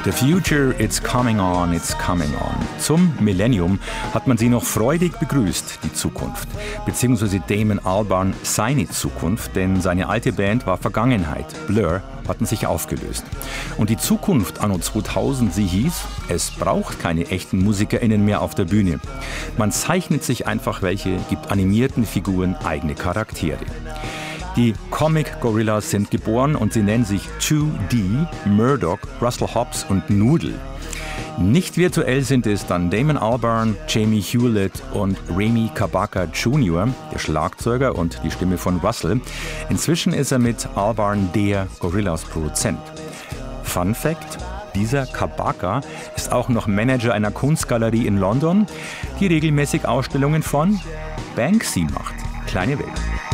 The future, it's coming on, it's coming on. Zum Millennium hat man sie noch freudig begrüßt, die Zukunft. Beziehungsweise Damon Albarn seine Zukunft, denn seine alte Band war Vergangenheit. Blur hatten sich aufgelöst. Und die Zukunft anno 2000, sie hieß, es braucht keine echten MusikerInnen mehr auf der Bühne. Man zeichnet sich einfach welche, gibt animierten Figuren eigene Charaktere. Die Comic Gorillas sind geboren und sie nennen sich 2D, Murdoch, Russell Hobbs und Noodle. Nicht virtuell sind es dann Damon Albarn, Jamie Hewlett und Remy Kabaka Jr., der Schlagzeuger und die Stimme von Russell. Inzwischen ist er mit Albarn der Gorillas-Produzent. Fun Fact: Dieser Kabaka ist auch noch Manager einer Kunstgalerie in London, die regelmäßig Ausstellungen von Banksy macht. Kleine Welt.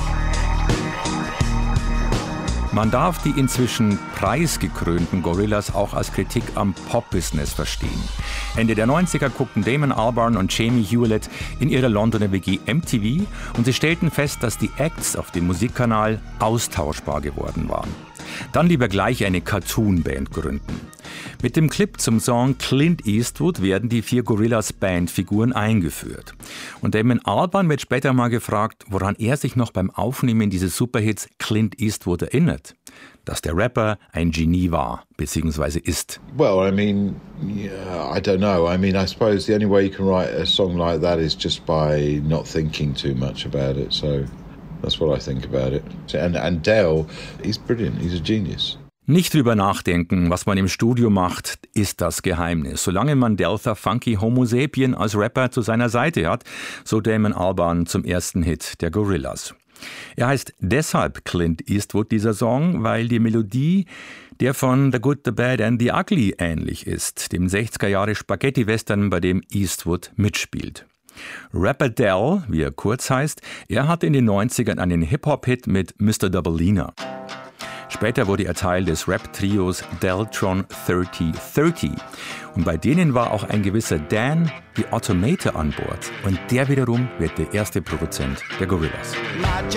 Man darf die inzwischen preisgekrönten Gorillas auch als Kritik am Pop-Business verstehen. Ende der 90er guckten Damon Albarn und Jamie Hewlett in ihrer Londoner WG MTV und sie stellten fest, dass die Acts auf dem Musikkanal austauschbar geworden waren. Dann lieber gleich eine Cartoon-Band gründen. Mit dem Clip zum Song Clint Eastwood werden die 4 Gorillas-Bandfiguren eingeführt. Und Damon Albarn wird später mal gefragt, woran er sich noch beim Aufnehmen dieses Superhits Clint Eastwood erinnert. Dass der Rapper ein Genie war, beziehungsweise ist. Well, I mean, yeah, I don't know. I mean, I suppose the only way you can write a song like that is just by not thinking too much about it. So that's what I think about it. And Dale, he's brilliant. He's a genius. Nicht drüber nachdenken, was man im Studio macht, ist das Geheimnis. Solange man Delta Funky Homo Sapien als Rapper zu seiner Seite hat, so Damon Albarn zum ersten Hit der Gorillas. Er heißt deshalb Clint Eastwood, dieser Song, weil die Melodie der von The Good, The Bad and The Ugly ähnlich ist, dem 60er-Jahre Spaghetti-Western, bei dem Eastwood mitspielt. Rapper Del, wie er kurz heißt, er hatte in den 90ern einen Hip-Hop-Hit mit Mr. Doubleina. Später wurde er Teil des Rap-Trios Deltron 3030. Und bei denen war auch ein gewisser Dan the Automator an Bord. Und der wiederum wird der erste Produzent der Gorillas.